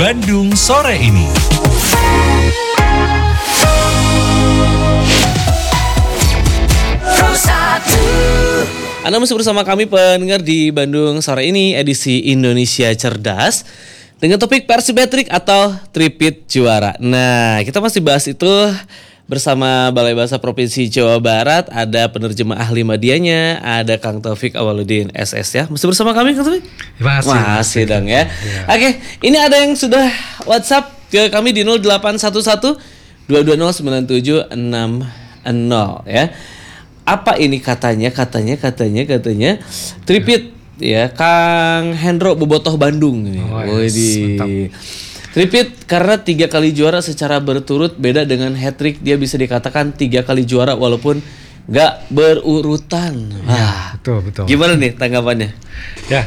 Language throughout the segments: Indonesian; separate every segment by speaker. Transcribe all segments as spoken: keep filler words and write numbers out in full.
Speaker 1: Bandung Sore Ini.
Speaker 2: Anda masih bersama kami pendengar di Bandung Sore Ini edisi Indonesia Cerdas dengan topik Persib Hat-trick atau Tripit juara. Nah, kita masih bahas itu bersama Balai Bahasa Provinsi Jawa Barat. Ada penerjemah ahli medianya, ada Kang Taufik Awaludin S S ya. Masih bersama kami Kang Taufik?
Speaker 3: Masih,
Speaker 2: masih dong ya. ya. Oke, ini ada yang sudah WhatsApp ke kami di nol delapan satu satu dua dua nol sembilan tujuh enam nol ya. Apa ini katanya, katanya, katanya, katanya Tripit ya, Kang Hendro Bobotoh Bandung ini.
Speaker 3: Oh, yes,
Speaker 2: Widih. Tripit karena tiga kali juara secara berturut, beda dengan hat-trick, dia bisa dikatakan tiga kali juara walaupun nggak berurutan.
Speaker 3: Ya, ah, betul betul.
Speaker 2: Gimana nih tanggapannya?
Speaker 3: Ya,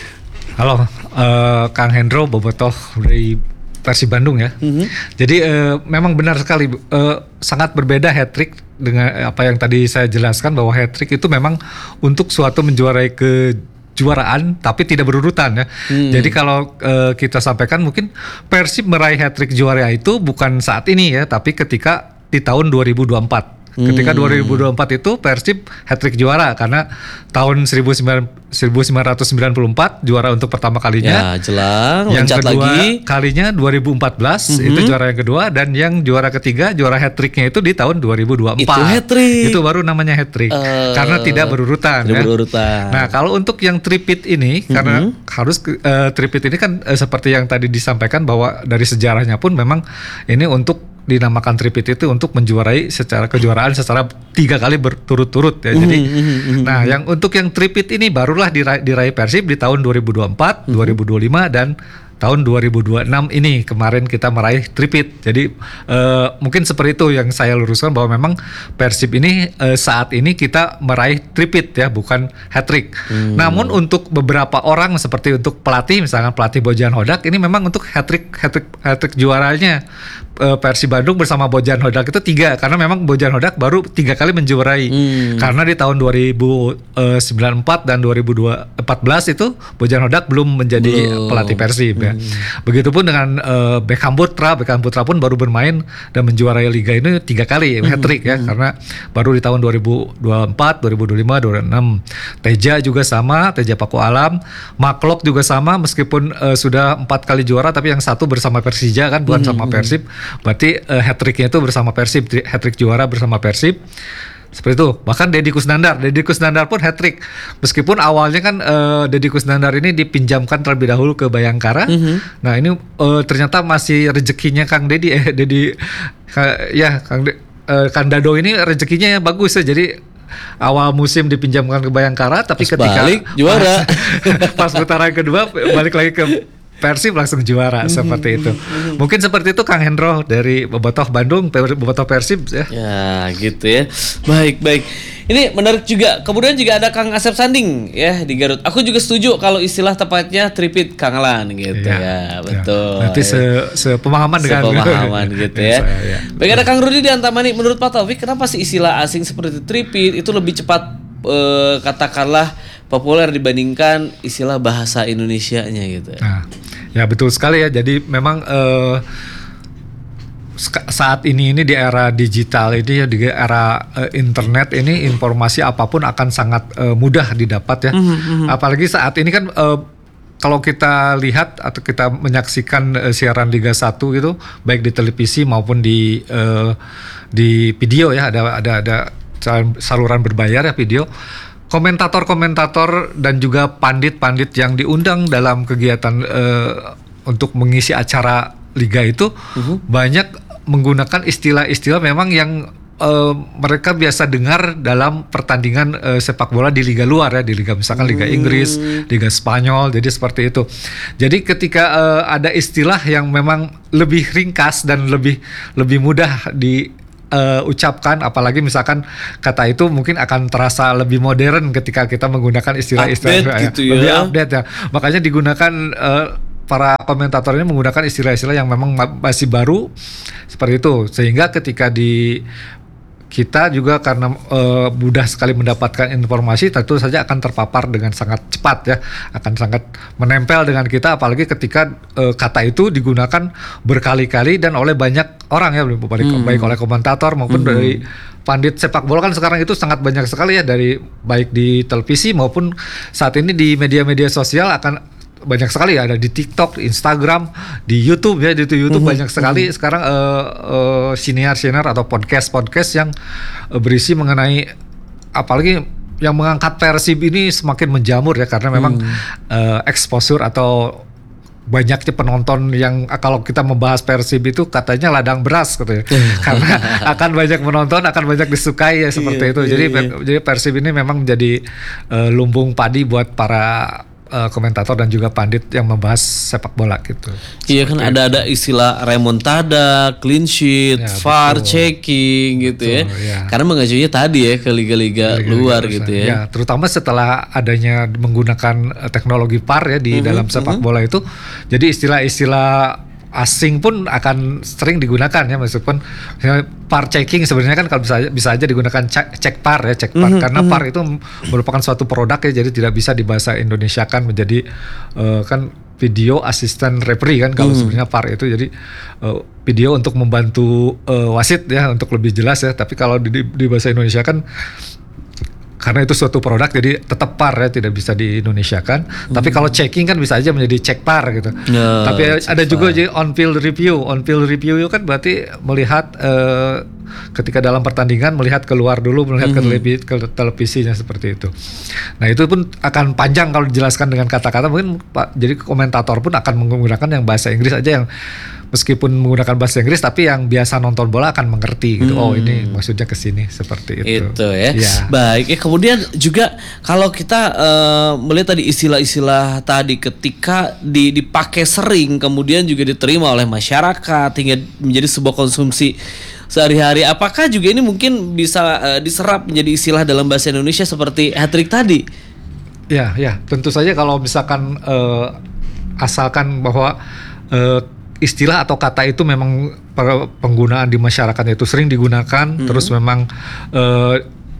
Speaker 3: halo uh, Kang Hendro Bobotoh dari Persib Bandung ya. Mm-hmm. Jadi uh, memang benar sekali uh, sangat berbeda hat-trick dengan apa yang tadi saya jelaskan, bahwa hat-trick itu memang untuk suatu menjuarai kejuaraan tapi tidak berurutan ya. Hmm. Jadi kalau uh, kita sampaikan mungkin Persib meraih hat-trick juara itu bukan saat ini ya, tapi ketika di tahun dua ribu dua puluh empat. Hmm. Ketika dua ribu dua puluh empat itu Persib hat-trick juara karena tahun seribu sembilan ratus sembilan puluh empat juara untuk pertama kalinya.
Speaker 2: Ya, jelang.
Speaker 3: Yang kedua
Speaker 2: lagi.
Speaker 3: kalinya dua ribu empat belas mm-hmm. itu juara yang kedua, dan yang juara ketiga juara hat-tricknya itu di tahun dua ribu dua puluh empat.
Speaker 2: Itu hat-trick.
Speaker 3: Itu baru namanya hat-trick. Uh, karena tidak berurutan
Speaker 2: tidak
Speaker 3: ya.
Speaker 2: berurutan.
Speaker 3: Nah, kalau untuk yang tripit ini mm-hmm. karena harus uh, tripit ini kan uh, seperti yang tadi disampaikan bahwa dari sejarahnya pun memang ini untuk dinamakan tripit itu untuk menjuarai secara kejuaraan secara tiga kali berturut-turut ya. Jadi mm-hmm. nah yang untuk yang tripit ini barulah diraih, diraih Persib di tahun dua ribu dua puluh empat, mm-hmm. dua ribu dua puluh lima dan tahun dua ribu dua puluh enam ini kemarin kita meraih tripit. Jadi uh, mungkin seperti itu yang saya luruskan, bahwa memang Persib ini uh, saat ini kita meraih tripit ya, bukan hat-trick. Hmm. Namun untuk beberapa orang seperti untuk pelatih, misalkan pelatih Bojan Hodak, ini memang untuk hat-trick hat-trick, hat-trick juaranya uh, Persib Bandung bersama Bojan Hodak itu tiga, karena memang Bojan Hodak baru tiga kali menjuarai. Hmm. Karena di tahun dua ribu sembilan puluh empat dan dua ribu empat belas itu Bojan Hodak belum menjadi belum. pelatih Persib ya. Hmm. Begitupun dengan uh, Beckham Putra, Beckham Putra pun baru bermain dan menjuarai liga ini tiga kali hmm. hat-trick ya, hmm. karena baru di tahun dua ribu dua puluh empat, dua ribu dua puluh lima, dua ribu dua puluh enam. Teja juga sama, Teja Paku Alam, Maklok juga sama, meskipun uh, sudah empat kali juara, tapi yang satu bersama Persija kan, bukan hmm. sama Persib. Berarti uh, hat-tricknya itu bersama Persib, hat-trick juara bersama Persib. Seperti itu. Bahkan Deddy Kusnandar, Deddy Kusnandar pun hat-trick. Meskipun awalnya kan uh, Deddy Kusnandar ini dipinjamkan terlebih dahulu ke Bayangkara. Mm-hmm. Nah, ini uh, ternyata masih rezekinya Kang Deddy eh Deddy uh, ya Kang De, uh, Kang Dado ini rezekinya bagus ya. Jadi awal musim dipinjamkan ke Bayangkara, tapi pas ketika
Speaker 2: balik juara.
Speaker 3: Pas, pas putaran kedua balik lagi ke Persib langsung juara, mm-hmm. seperti itu. Mm-hmm. Mungkin seperti itu Kang Hendro dari Bobotoh Bandung, Bobotoh Persib ya.
Speaker 2: Ya, gitu ya. Baik, baik. Ini menarik juga. Kemudian juga ada Kang Asep Sanding ya di Garut. Aku juga setuju kalau istilah tepatnya tripit Kang Lan gitu ya. Ya, betul.
Speaker 3: Ya. Nanti se sepemahaman dengan
Speaker 2: sepemahaman gitu ya. ya. Baik, ada Kang Rudi di Antamani. Menurut Pak Taufik, kenapa sih istilah asing seperti tripit itu lebih cepat eh, katakanlah populer dibandingkan istilah bahasa Indonesianya gitu?
Speaker 3: Nah, ya betul sekali ya. Jadi memang uh, saat ini ini di era digital ini ya, di era uh, internet ini, informasi apapun akan sangat uh, mudah didapat ya. Mm-hmm. Apalagi saat ini kan uh, kalau kita lihat atau kita menyaksikan uh, siaran Liga satu itu baik di televisi maupun di uh, di video ya, ada ada ada saluran berbayar ya video. Komentator-komentator dan juga pandit-pandit yang diundang dalam kegiatan uh, untuk mengisi acara liga itu uh-huh. banyak menggunakan istilah-istilah memang yang uh, mereka biasa dengar dalam pertandingan uh, sepak bola di liga luar ya, di liga misalkan Liga Inggris, Liga Spanyol, jadi seperti itu. Jadi ketika uh, ada istilah yang memang lebih ringkas dan lebih lebih mudah di Uh, ucapkan, apalagi misalkan kata itu mungkin akan terasa lebih modern ketika kita menggunakan istilah-istilah
Speaker 2: update gitu ya.
Speaker 3: Lebih update ya. Makanya digunakan uh, para komentator ini menggunakan istilah-istilah yang memang ma- masih baru seperti itu, sehingga ketika di kita juga karena uh, mudah sekali mendapatkan informasi, tentu saja akan terpapar dengan sangat cepat ya, akan sangat menempel dengan kita, apalagi ketika uh, kata itu digunakan berkali-kali dan oleh banyak orang ya, baik, hmm. baik oleh komentator maupun hmm. dari pandit sepak bola. Kan sekarang itu sangat banyak sekali ya, dari baik di televisi maupun saat ini di media-media sosial akan banyak sekali ya, ada di TikTok, di Instagram, di YouTube ya, di YouTube mm-hmm. banyak sekali mm-hmm. sekarang uh, uh, siniar-siniar atau podcast-podcast yang uh, berisi mengenai, apalagi yang mengangkat Persib ini semakin menjamur ya, karena memang mm. uh, exposure atau banyaknya penonton yang kalau kita membahas Persib itu katanya ladang beras gitu ya. Karena akan banyak menonton, akan banyak disukai ya, seperti
Speaker 2: iya,
Speaker 3: itu. Jadi
Speaker 2: iya, iya.
Speaker 3: jadi Persib ini memang menjadi uh, lumbung padi buat para Uh, komentator dan juga pandit yang membahas sepak bola gitu.
Speaker 2: Iya kan, ada ada istilah remontada, clean sheet,
Speaker 3: ya,
Speaker 2: V A R
Speaker 3: betul.
Speaker 2: checking gitu
Speaker 3: Betul,
Speaker 2: ya.
Speaker 3: ya.
Speaker 2: Karena mengajunya tadi ya ke liga-liga luar gitu ya.
Speaker 3: Ya, terutama setelah adanya menggunakan uh, teknologi V A R ya di mm-hmm, dalam sepak mm-hmm. bola itu. Jadi istilah-istilah asing pun akan sering digunakan ya, meskipun ya, V A R checking sebenarnya kan kalau bisa bisa aja digunakan cek, cek V A R ya, cek V A R mm-hmm, karena mm-hmm. V A R itu merupakan suatu produk ya, jadi tidak bisa dibahasa Indonesia kan menjadi uh, kan video assistant referee kan kalau mm. sebenarnya V A R itu, jadi uh, video untuk membantu uh, wasit ya untuk lebih jelas ya, tapi kalau di, di bahasa Indonesia kan karena itu suatu produk jadi tetap V A R ya, tidak bisa di Indonesiakan. Hmm. Tapi kalau checking kan bisa aja menjadi cek V A R gitu. Ya, tapi ada juga jadi on field review. On field review itu kan berarti melihat uh, ketika dalam pertandingan melihat keluar dulu, melihat hmm. ke, televi, ke televisinya seperti itu. Nah itu pun akan panjang kalau dijelaskan dengan kata-kata, mungkin Pak, jadi komentator pun akan menggunakan yang bahasa Inggris aja, yang meskipun menggunakan bahasa Inggris tapi yang biasa nonton bola akan mengerti gitu. Hmm. Oh ini maksudnya ke sini, seperti itu.
Speaker 2: Itu ya.
Speaker 3: Ya.
Speaker 2: Baik. Ya, kemudian juga kalau kita uh, melihat tadi istilah-istilah tadi ketika di, dipakai sering, kemudian juga diterima oleh masyarakat hingga menjadi sebuah konsumsi sehari-hari, apakah juga ini mungkin bisa uh, diserap menjadi istilah dalam bahasa Indonesia seperti hat-trick tadi?
Speaker 3: Ya, ya, tentu saja kalau misalkan uh, asalkan bahwa uh, istilah atau kata itu memang penggunaan di masyarakat itu sering digunakan, mm-hmm. terus memang uh,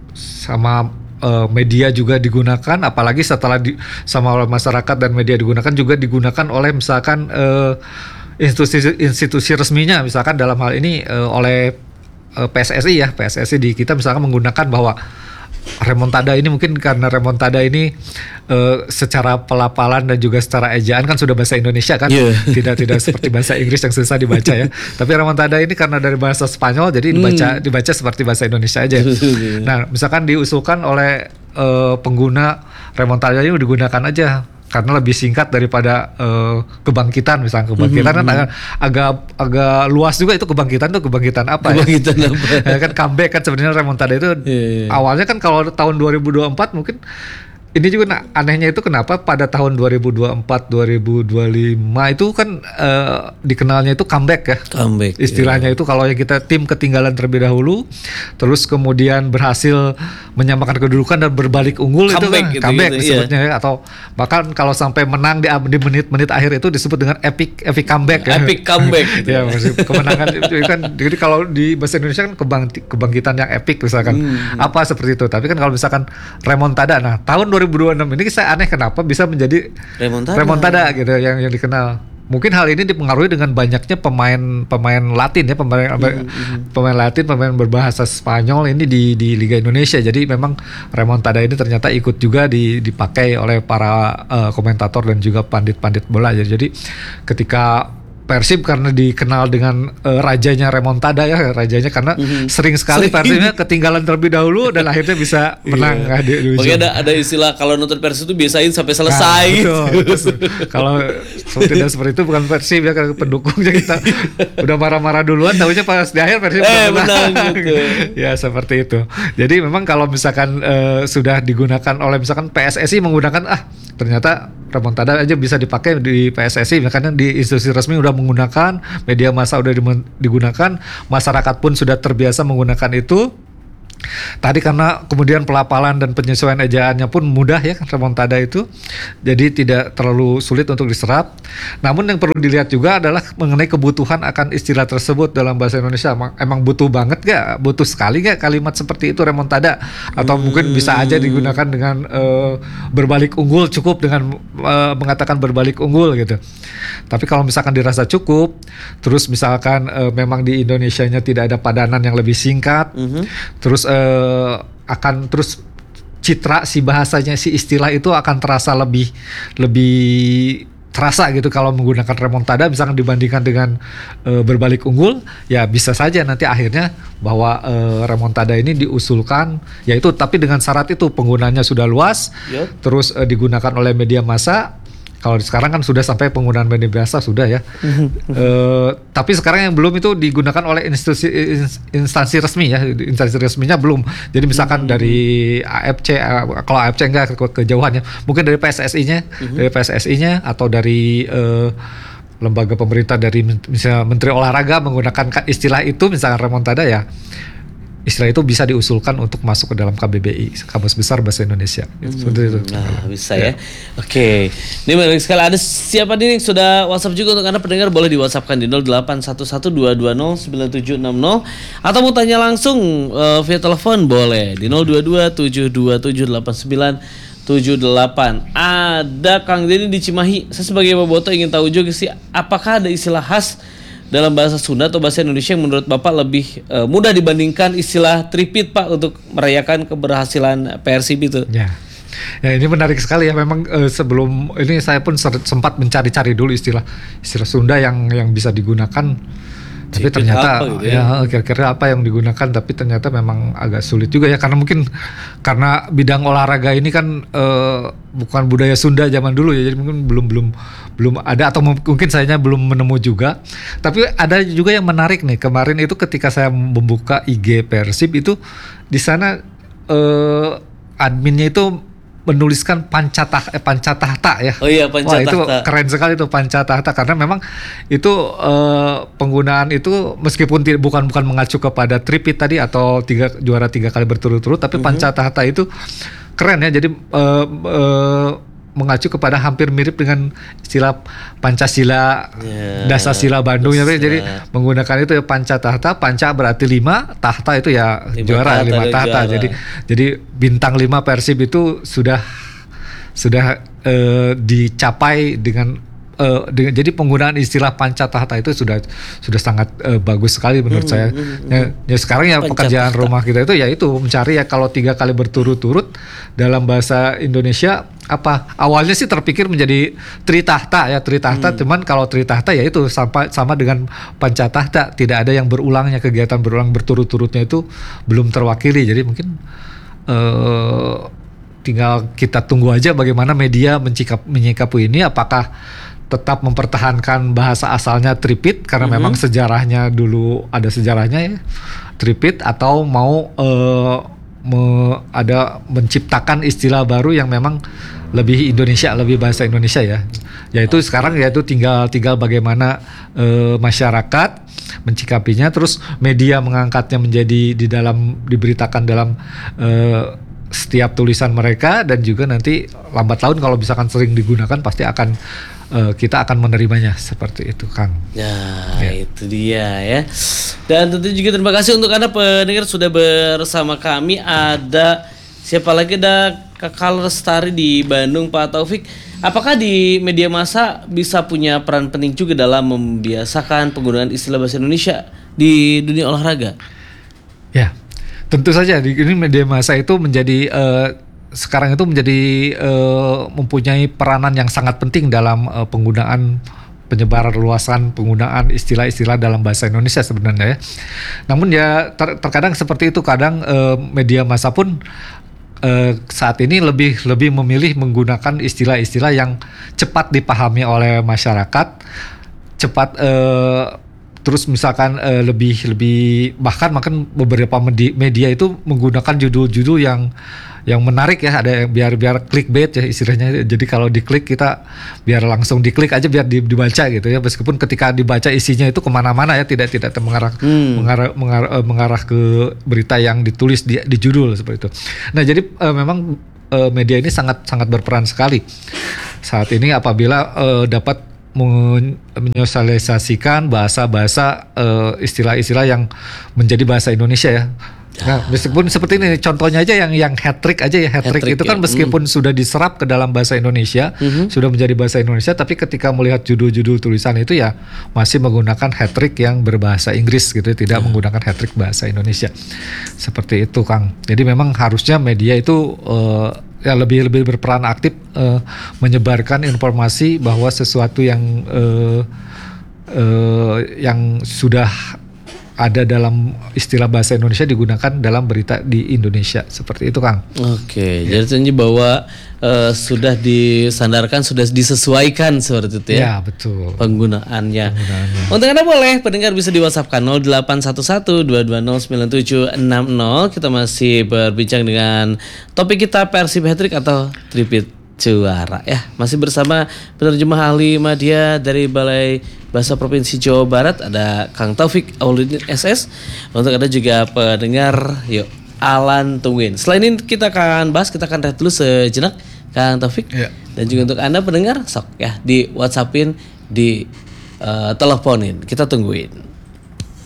Speaker 3: sama uh, media juga digunakan, apalagi setelah di, sama oleh masyarakat dan media digunakan, juga digunakan oleh misalkan uh, institusi institusi resminya, misalkan dalam hal ini uh, oleh uh, P S S I ya, P S S I di kita misalkan menggunakan bahwa remontada ini, mungkin karena remontada ini uh, secara pelafalan dan juga secara ejaan kan sudah bahasa Indonesia kan, yeah. tidak tidak seperti bahasa Inggris yang susah dibaca ya. Tapi remontada ini karena dari bahasa Spanyol, jadi dibaca hmm. dibaca seperti bahasa Indonesia aja. Nah, misalkan diusulkan oleh uh, pengguna remontada ini digunakan aja, karena lebih singkat daripada uh, kebangkitan, misalnya kebangkitan mm-hmm. kan agak, agak agak luas juga itu, kebangkitan tuh kebangkitan apa kebangkitan ya? Apa? Ya kan comeback kan sebenarnya remontada itu yeah, yeah. awalnya kan kalau tahun dua ribu dua puluh empat mungkin ini juga nah, anehnya itu kenapa pada tahun dua ribu dua puluh empat dua ribu dua puluh lima itu kan uh, dikenalnya itu comeback ya. Comeback. Istilahnya yeah. itu kalau yang kita tim ketinggalan terlebih dahulu terus kemudian berhasil menyamakan kedudukan dan berbalik unggul, comeback, itu kan gitu, comeback gitu, disebutnya iya. ya, atau bahkan kalau sampai menang di, di menit-menit akhir itu disebut dengan epic epic comeback ya. Epic comeback gitu. Ya, kemenangan itu kan, jadi kalau di bahasa Indonesia kan kebang, kebangkitan yang epic misalkan hmm. apa seperti itu. Tapi kan kalau misalkan remontada, nah tahun dua ribu dua puluh enam ini saya aneh kenapa bisa menjadi remontada, remontada gitu yang yang dikenal. Mungkin hal ini dipengaruhi dengan banyaknya pemain-pemain Latin ya, pemain mm-hmm. pemain Latin, pemain berbahasa Spanyol ini di di Liga Indonesia. Jadi memang remontada ini ternyata ikut juga dipakai oleh para uh, komentator dan juga pandit-pandit bola. Jadi ketika Persib karena dikenal dengan uh, rajanya remontada ya, rajanya karena mm-hmm. sering sekali Persibnya ketinggalan terlebih dahulu dan akhirnya bisa menang.
Speaker 2: Iya. di, di Oke, ada ada istilah kalau nonton Persib itu biasain sampai selesai. Nah,
Speaker 3: betul. Kalau tidak seperti itu bukan Persib ya, karena pendukungnya kita udah marah-marah duluan, tahunya pas di akhir Persib
Speaker 2: eh, menang. Gitu.
Speaker 3: Ya seperti itu. Jadi memang kalau misalkan uh, sudah digunakan oleh misalkan P S S I menggunakan, ah ternyata remontada aja bisa dipakai di P S S I, makanya di institusi resmi udah menggunakan, media massa udah digunakan, masyarakat pun sudah terbiasa menggunakan itu. Tadi karena kemudian pelafalan dan penyesuaian ejaannya pun mudah ya remontada itu, jadi tidak terlalu sulit untuk diserap. Namun yang perlu dilihat juga adalah mengenai kebutuhan akan istilah tersebut dalam bahasa Indonesia. Emang, emang butuh banget gak? Butuh sekali gak kalimat seperti itu remontada? Atau hmm. mungkin bisa aja digunakan dengan uh, berbalik unggul, cukup dengan uh, mengatakan berbalik unggul gitu. Tapi kalau misalkan dirasa cukup, terus misalkan uh, memang di Indonesianya tidak ada padanan yang lebih singkat, mm-hmm. terus uh, akan terus citra si bahasanya, si istilah itu akan terasa lebih lebih terasa gitu kalau menggunakan remontada misalkan dibandingkan dengan uh, berbalik unggul, ya bisa saja nanti akhirnya bahwa uh, remontada ini diusulkan, yaitu tapi dengan syarat itu penggunanya sudah luas, yep. terus uh, digunakan oleh media massa. Kalau sekarang kan sudah sampai penggunaan media massa sudah ya. uh, tapi sekarang yang belum itu digunakan oleh institusi instansi resmi ya. Instansi resminya belum. Jadi misalkan hmm. dari A F C, uh, kalau A F C enggak ke, kejauhan ya. Mungkin dari P S S I-nya, hmm. dari P S S I-nya atau dari uh, lembaga pemerintah, dari misalnya Menteri Olahraga menggunakan istilah itu misalkan remontada ya. Istilah itu bisa diusulkan untuk masuk ke dalam K B B I, Kamus Besar Bahasa Indonesia. Hmm, seperti itu.
Speaker 2: Nah, bisa ya. ya. Oke. Ini menarik sekali. Ada siapa nih yang sudah WhatsApp juga untuk Anda pendengar, boleh di WhatsApp-kan di nol delapan satu satu dua dua nol sembilan tujuh enam nol atau mau tanya langsung uh, via telepon boleh di nol dua dua tujuh dua tujuh delapan sembilan tujuh delapan. Ada Kang Denny di Cimahi. Saya sebagai bobotoh ingin tahu juga sih, apakah ada istilah khas dalam bahasa Sunda atau bahasa Indonesia yang menurut Bapak lebih uh, mudah dibandingkan istilah tripit Pak untuk merayakan keberhasilan Persib itu?
Speaker 3: Ya. Ya ini menarik sekali ya. Memang uh, sebelum ini saya pun sempat mencari-cari dulu istilah istilah Sunda yang yang bisa digunakan. Tapi tripit ternyata gitu ya? ya kira-kira apa yang digunakan, tapi ternyata memang agak sulit juga ya, karena mungkin karena bidang olahraga ini kan uh, bukan budaya Sunda zaman dulu ya, jadi mungkin belum belum belum ada atau mungkin sayanya belum menemu juga. Tapi ada juga yang menarik nih, kemarin itu ketika saya membuka I G Persib itu di sana uh, adminnya itu menuliskan pancatah eh, pancatahta ya.
Speaker 2: Oh iya, pancatahta.
Speaker 3: Wah, itu keren sekali tuh pancatahta, karena memang itu uh, penggunaan itu meskipun t- bukan bukan mengacu kepada tripit tadi atau tiga juara tiga kali berturut-turut, tapi mm-hmm. pancatahta itu keren ya. Jadi uh, uh, mengacu kepada hampir mirip dengan istilah Pancasila, yeah, Dasasila Bandung ya. Jadi menggunakan itu ya pancatahta, panca berarti lima, tahta itu ya lima juara, tahta, lima tahta. Juara. Jadi jadi bintang lima Persib itu sudah sudah uh, dicapai dengan Uh, dengan, jadi penggunaan istilah pancatahta itu sudah sudah sangat uh, bagus sekali menurut hmm, saya. Hmm, ya, ya sekarang ya pekerjaan rumah kita itu ya itu mencari ya kalau tiga kali berturut-turut dalam bahasa Indonesia apa, awalnya sih terpikir menjadi tritahta ya tritahta, hmm. cuman kalau tritahta ya itu sama sama dengan pancatahta, tidak ada yang berulangnya, kegiatan berulang berturut-turutnya itu belum terwakili. Jadi mungkin uh, tinggal kita tunggu aja bagaimana media menyikap, menyikapi ini, apakah tetap mempertahankan bahasa asalnya tripit karena mm-hmm. memang sejarahnya dulu ada sejarahnya ya tripit, atau mau uh, me, ada menciptakan istilah baru yang memang lebih Indonesia, lebih bahasa Indonesia ya. Yaitu sekarang yaitu tinggal tinggal bagaimana uh, masyarakat mencikapinya, terus media mengangkatnya menjadi di dalam diberitakan dalam uh, setiap tulisan mereka, dan juga nanti lambat laun kalau misalkan sering digunakan pasti akan Uh, kita akan menerimanya seperti itu, Kang.
Speaker 2: Nah, ya. Itu dia ya. Dan tentu juga terima kasih untuk Anda pendengar sudah bersama kami. Ada siapa lagi, ada Kakak Lestari di Bandung, Pak Taufik. Apakah di media massa bisa punya peran penting juga dalam membiasakan penggunaan istilah bahasa Indonesia di dunia olahraga?
Speaker 3: Ya, tentu saja di ini media massa itu menjadi uh, sekarang itu menjadi uh, mempunyai peranan yang sangat penting dalam uh, penggunaan penyebaran luasan penggunaan istilah-istilah dalam bahasa Indonesia sebenarnya ya. Namun ya ter- terkadang seperti itu, kadang uh, media massa pun uh, saat ini lebih lebih memilih menggunakan istilah-istilah yang cepat dipahami oleh masyarakat, cepat uh, terus misalkan uh, lebih lebih bahkan makan beberapa media, media itu menggunakan judul-judul yang yang menarik ya, ada yang biar biar clickbait ya istilahnya. Jadi kalau diklik kita biar langsung diklik aja biar dibaca gitu ya, meskipun ketika dibaca isinya itu kemana-mana ya, tidak tidak mengarah hmm. mengarah, mengarah mengarah ke berita yang ditulis di, di judul seperti itu. Nah jadi uh, memang uh, media ini sangat sangat berperan sekali saat ini apabila uh, dapat menyosialisasikan bahasa-bahasa uh, istilah-istilah yang menjadi bahasa Indonesia ya. Nah, meskipun seperti ini contohnya aja yang yang hat trick aja ya, hat trick itu kan ya. Meskipun mm. sudah diserap ke dalam bahasa Indonesia, mm-hmm. sudah menjadi bahasa Indonesia, tapi ketika melihat judul-judul tulisan itu ya masih menggunakan hat trick yang berbahasa Inggris gitu, tidak mm. menggunakan hat trick bahasa Indonesia. Seperti itu, Kang. Jadi memang harusnya media itu uh, ya lebih lebih berperan aktif uh, menyebarkan informasi bahwa sesuatu yang uh, uh, yang sudah ada dalam istilah bahasa Indonesia digunakan dalam berita di Indonesia, seperti itu, Kang.
Speaker 2: Oke, ya. Jadi tentunya bahwa uh, sudah disandarkan, sudah disesuaikan seperti itu ya.
Speaker 3: Ya, betul.
Speaker 2: Penggunaannya.
Speaker 3: Penggunaannya.
Speaker 2: Untuk Anda boleh pendengar bisa di WhatsApp kan nol delapan satu satu dua dua nol sembilan tujuh enam nol. Kita masih berbincang dengan topik kita Persib Hat-trick atau Tripit Juara ya. Masih bersama penerjemah ahli media dari Balai Bahasa Provinsi Jawa Barat, ada Kang Taufik Auluddin S S. Untuk Anda juga pendengar, yuk Alan tungguin. Selain ini kita akan bahas, kita akan rehat dulu sejenak Kang Taufik ya. Dan juga untuk Anda pendengar, sok ya di WhatsAppin, di uh, teleponin, kita tungguin.